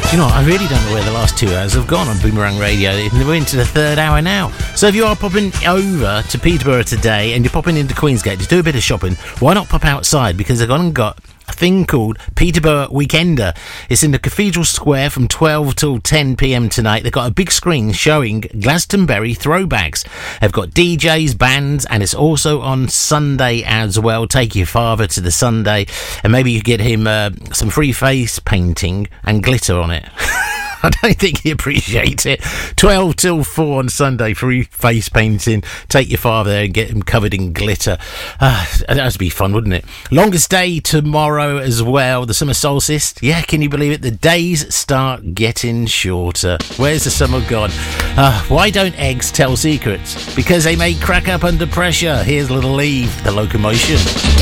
Do you know what? I really don't know where the last 2 hours have gone on Boomerang Radio. We're into the third hour now. So if you are popping over to Peterborough today and you're popping into Queensgate to do a bit of shopping, why not pop outside? Because they've gone and got a thing called Peterborough Weekender. It's in the Cathedral Square from 12 till 10 p.m. tonight. They've got a big screen showing Glastonbury throwbacks. They've got DJs, bands, and it's also on Sunday as well. Take your father to the Sunday and maybe you get him some free face painting and glitter on it. I don't think he appreciates it. 12 till 4 on Sunday, free face painting. Take your father there and get him covered in glitter. That would be fun, wouldn't it? Longest day tomorrow as well, the summer solstice. Yeah, can you believe it? The days start getting shorter. Where's the summer gone? Why don't eggs tell secrets? Because they may crack up under pressure. Here's Little Eve, The Locomotion.